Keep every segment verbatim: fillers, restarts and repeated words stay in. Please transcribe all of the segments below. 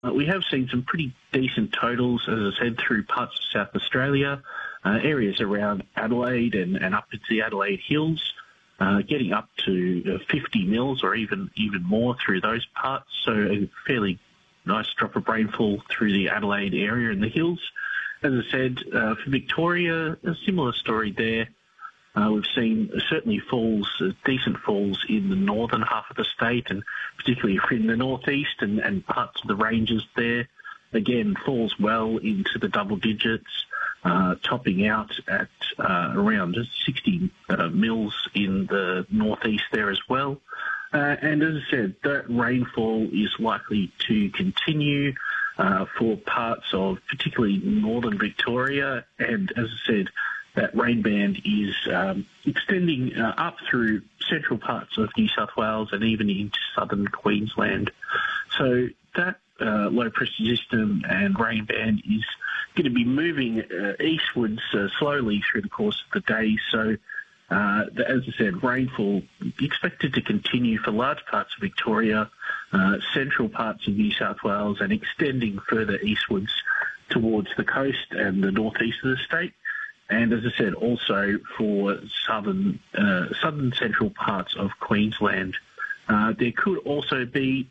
Uh, we have seen some pretty decent totals, as I said, through parts of South Australia, uh, areas around Adelaide and, and up into the Adelaide Hills, uh, getting up to uh, fifty mils or even, even more through those parts. So a fairly nice drop of rainfall through the Adelaide area and the hills. As I said, uh, for Victoria, a similar story there. Uh, we've seen certainly falls, uh, decent falls in the northern half of the state, and particularly in the northeast and, and parts of the ranges there. Again, falls well into the double digits, uh, topping out at uh, around sixty uh, mils in the northeast there as well. Uh, and as I said, that rainfall is likely to continue uh, for parts of particularly northern Victoria, and as I said, that rain band is um, extending uh, up through central parts of New South Wales and even into southern Queensland. So that uh, low pressure system and rain band is going to be moving uh, eastwards uh, slowly through the course of the day. So uh, as I said, rainfall expected to continue for large parts of Victoria, uh, central parts of New South Wales, and extending further eastwards towards the coast and the northeast of the state. And as I said, also for southern uh, southern central parts of Queensland. Uh, there could also be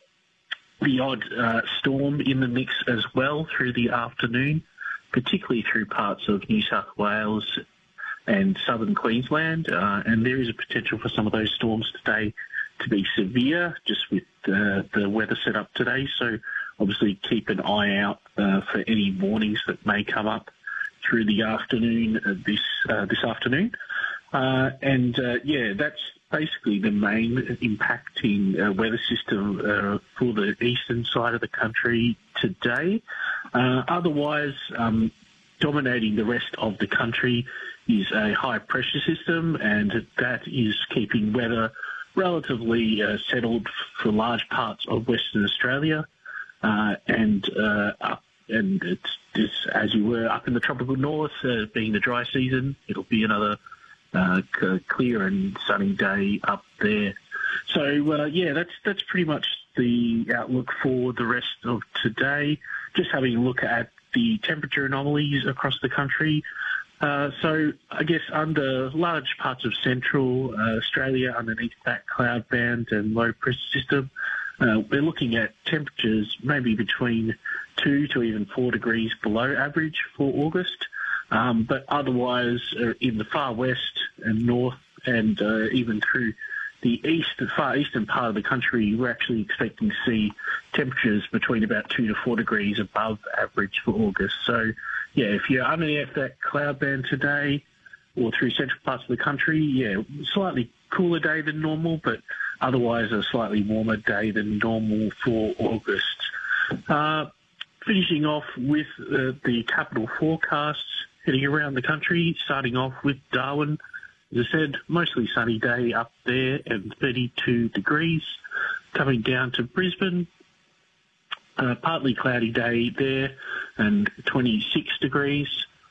the odd uh, storm in the mix as well through the afternoon, particularly through parts of New South Wales and southern Queensland. Uh, and there is a potential for some of those storms today to be severe, just with uh, the weather set up today. So obviously keep an eye out uh, for any warnings that may come up through the afternoon uh, this uh, this afternoon. Uh, and, uh, yeah, that's basically the main impacting uh, weather system uh, for the eastern side of the country today. Uh, otherwise, um, dominating the rest of the country is a high pressure system, and that is keeping weather relatively uh, settled for large parts of Western Australia uh, and uh, up. And it's just as you were up in the tropical north, uh, being the dry season, it'll be another uh, c- clear and sunny day up there. So, uh, yeah, that's that's pretty much the outlook for the rest of today. Just having a look at the temperature anomalies across the country. Uh, so, I guess under large parts of central uh, Australia, underneath that cloud band and low pressure system, uh, we're looking at temperatures maybe between two to even four degrees below average for August. Um, but otherwise, uh, in the far west and north and uh, even through the east, the far eastern part of the country, we're actually expecting to see temperatures between about two to four degrees above average for August. So, yeah, if you're underneath that cloud band today or through central parts of the country, yeah, slightly cooler day than normal, but otherwise a slightly warmer day than normal for August. Uh, Finishing off with uh, the capital forecasts heading around the country, starting off with Darwin. As I said, mostly sunny day up there and thirty-two degrees. Coming down to Brisbane, uh, partly cloudy day there and twenty-six degrees.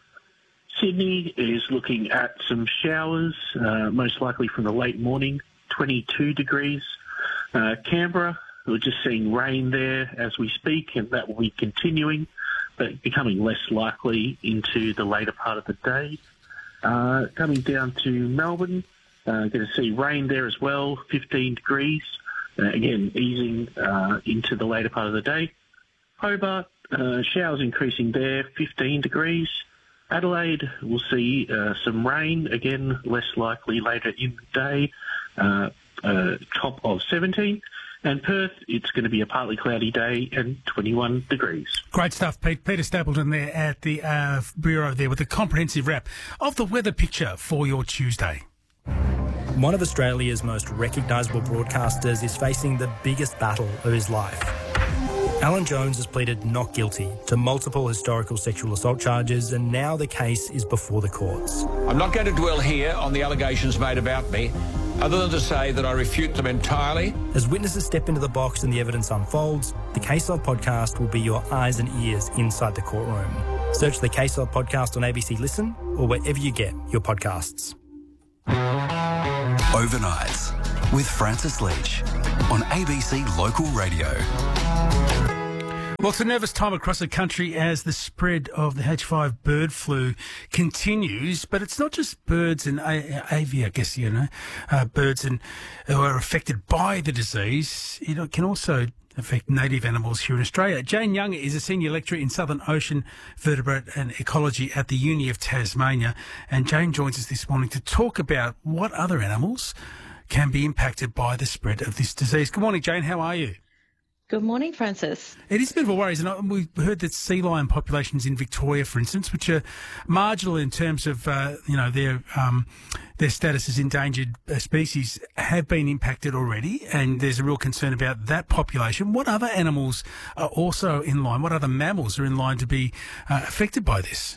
Sydney is looking at some showers, uh, most likely from the late morning, twenty-two degrees. Uh, Canberra, we're just seeing rain there as we speak, and that will be continuing, but becoming less likely into the later part of the day. Uh, coming down to Melbourne, uh, going to see rain there as well, fifteen degrees. Uh, again, easing uh, into the later part of the day. Hobart, uh, showers increasing there, fifteen degrees. Adelaide, we'll see uh, some rain, again, less likely later in the day, uh, uh, top of seventeen. And Perth, it's going to be a partly cloudy day and twenty-one degrees. Great stuff, Pete. Peter Stapleton there at the uh, Bureau there with a comprehensive wrap of the weather picture for your Tuesday. One of Australia's most recognisable broadcasters is facing the biggest battle of his life. Alan Jones has pleaded not guilty to multiple historical sexual assault charges, and now the case is before the courts. I'm not going to dwell here on the allegations made about me, other than to say that I refute them entirely. As witnesses step into the box and the evidence unfolds, the Case Log podcast will be your eyes and ears inside the courtroom. Search the Case Log podcast on A B C Listen or wherever you get your podcasts. Overnights with Francis Leach on A B C Local Radio. Well, it's a nervous time across the country as the spread of the H five bird flu continues, but it's not just birds and a- avi, I guess, you know, uh, birds and who are affected by the disease. It can also affect native animals here in Australia. Jane Young is a senior lecturer in Southern Ocean Vertebrate and Ecology at the Uni of Tasmania, and Jane joins us this morning to talk about what other animals can be impacted by the spread of this disease. Good morning, Jane. How are you? Good morning, Francis. It is a bit of a worry, and we've heard that sea lion populations in Victoria, for instance, which are marginal in terms of uh, you know their um, their status as endangered species, have been impacted already, and there's a real concern about that population. What other animals are also in line? What other mammals are in line to be uh, affected by this?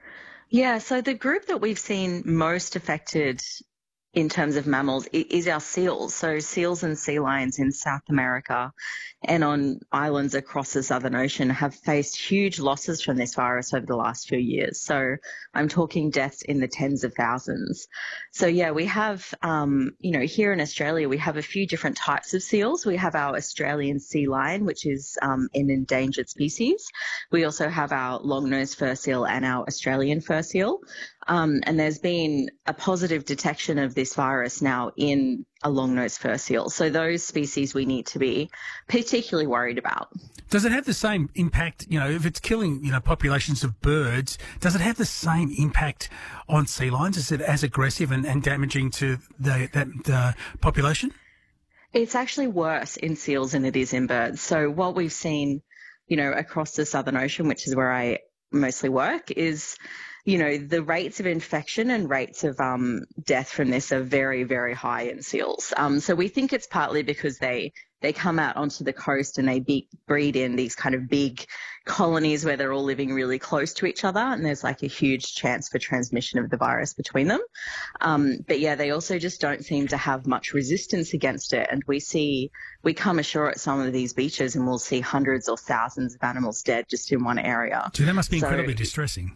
Yeah, so the group that we've seen most affected in terms of mammals is our seals. So seals and sea lions in South America and on islands across the Southern Ocean have faced huge losses from this virus over the last few years. So I'm talking deaths in the tens of thousands. So yeah, we have, um, you know, here in Australia, we have a few different types of seals. We have our Australian sea lion, which is um, an endangered species. We also have our long-nosed fur seal and our Australian fur seal. Um, and there's been a positive detection of this virus now in a long-nosed fur seal. So those species we need to be particularly worried about. Does it have the same impact, you know, if it's killing, you know, populations of birds, does it have the same impact on sea lions? Is it as aggressive and, and damaging to the, that uh, population? It's actually worse in seals than it is in birds. So what we've seen, you know, across the Southern Ocean, which is where I mostly work, is you know, the rates of infection and rates of um, death from this are very, very high in seals. Um, so we think it's partly because they they come out onto the coast and they be, breed in these kind of big colonies where they're all living really close to each other, and there's like a huge chance for transmission of the virus between them. Um, but yeah, they also just don't seem to have much resistance against it. And we see, we come ashore at some of these beaches and we'll see hundreds or thousands of animals dead just in one area. So that must be so, incredibly distressing.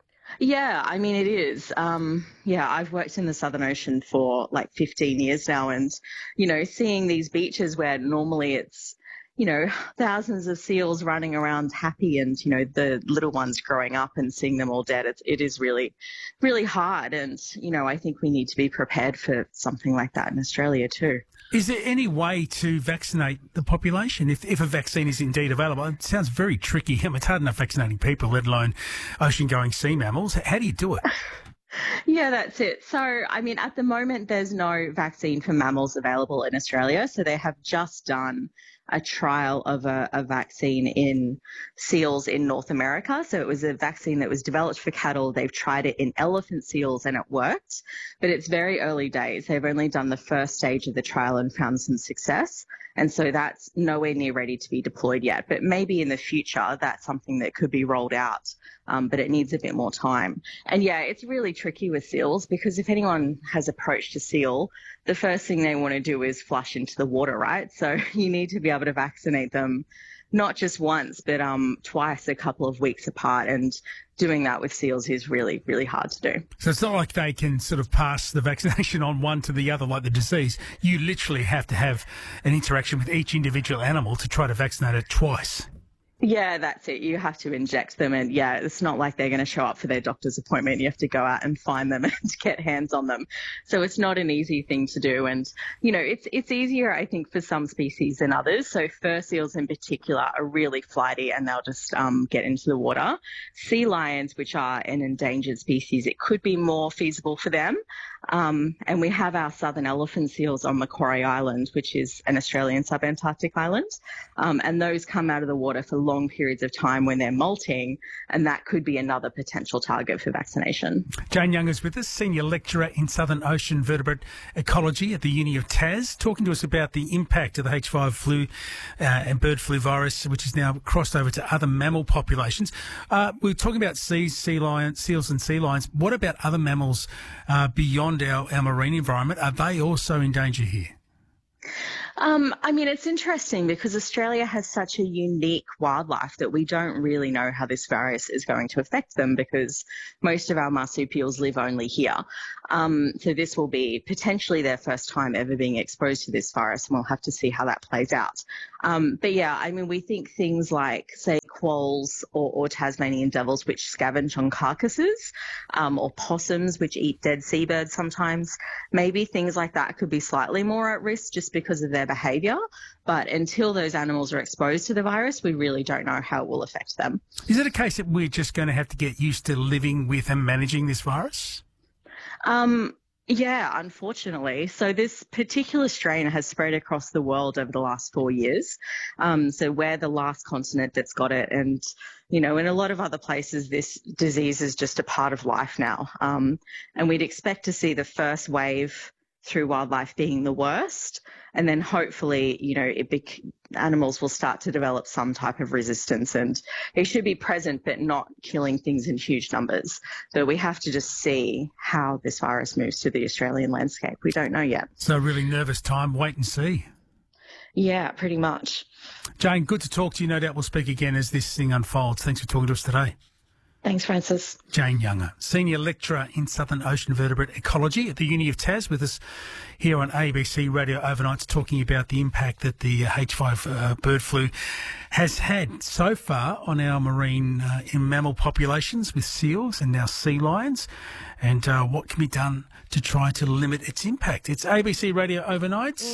Yeah, I mean, it is. Um, yeah, I've worked in the Southern Ocean for like fifteen years now, and, you know, seeing these beaches where normally it's, you know, thousands of seals running around happy and, you know, the little ones growing up and seeing them all dead, it's, it is really, really hard. And, you know, I think we need to be prepared for something like that in Australia too. Is there any way to vaccinate the population if, if a vaccine is indeed available? It sounds very tricky. I mean, it's hard enough vaccinating people, let alone ocean-going sea mammals. How do you do it? Yeah, that's it. So, I mean, at the moment, there's no vaccine for mammals available in Australia. So they have just done a trial of a, a vaccine in seals in North America. So it was a vaccine that was developed for cattle. They've tried it in elephant seals and it worked, but it's very early days. They've only done the first stage of the trial and found some success. And so that's nowhere near ready to be deployed yet. But maybe in the future, that's something that could be rolled out, um, but it needs a bit more time. And yeah, it's really tricky with seals because if anyone has approached a seal, the first thing they want to do is flush into the water, right? So you need to be able to vaccinate them not just once, but um, twice a couple of weeks apart. And doing that with seals is really, really hard to do. So it's not like they can sort of pass the vaccination on one to the other like the disease. You literally have to have an interaction with each individual animal to try to vaccinate it twice. Yeah, that's it. You have to inject them. And yeah, it's not like they're going to show up for their doctor's appointment. You have to go out and find them and get hands on them. So it's not an easy thing to do. And, you know, it's it's easier, I think, for some species than others. So fur seals in particular are really flighty and they'll just um, get into the water. Sea lions, which are an endangered species, it could be more feasible for them. Um, and we have our southern elephant seals on Macquarie Island, which is an Australian subantarctic island. Um, and those come out of the water for long periods of time when they're molting, and that could be another potential target for vaccination. Jane Young is with us, Senior Lecturer in Southern Ocean Vertebrate Ecology at the Uni of Tas, talking to us about the impact of the H five flu uh, and bird flu virus, which is now crossed over to other mammal populations. Uh, we're talking about seas, sea lions, seals and sea lions. What about other mammals uh, beyond our, our marine environment? Are they also in danger here? Um, I mean, it's interesting because Australia has such a unique wildlife that we don't really know how this virus is going to affect them because most of our marsupials live only here. Um, so this will be potentially their first time ever being exposed to this virus, and we'll have to see how that plays out. Um, but yeah, I mean, we think things like, say, quolls or, or Tasmanian devils, which scavenge on carcasses, um, or possums, which eat dead seabirds sometimes, maybe things like that could be slightly more at risk just because of their behaviour. But until those animals are exposed to the virus, we really don't know how it will affect them. Is it a case that we're just going to have to get used to living with and managing this virus? Um, yeah, unfortunately. So this particular strain has spread across the world over the last four years. Um, so we're the last continent that's got it. And, you know, in a lot of other places, this disease is just a part of life now. Um, and we'd expect to see the first wave through wildlife being the worst. And then hopefully, you know, it bec- animals will start to develop some type of resistance, and it should be present but not killing things in huge numbers. So we have to just see how this virus moves to the Australian landscape. We don't know yet. So really nervous time, wait and see. Yeah, pretty much. Jane, good to talk to you. No doubt we'll speak again as this thing unfolds. Thanks for talking to us today. Thanks, Francis. Jane Younger, Senior Lecturer in Southern Ocean Vertebrate Ecology at the Uni of Tas, with us here on A B C Radio Overnights, talking about the impact that the H five uh, bird flu has had so far on our marine uh, mammal populations with seals and now sea lions, and uh, what can be done to try to limit its impact. It's A B C Radio Overnights.